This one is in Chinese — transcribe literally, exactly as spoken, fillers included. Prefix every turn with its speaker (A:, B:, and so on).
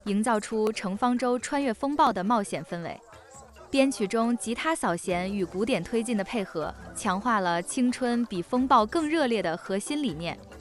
A: 营造出乘方舟穿越风暴的冒险氛围。编曲中吉他扫弦与鼓点推进的配合，强化了青春比风暴更热烈的核心理念。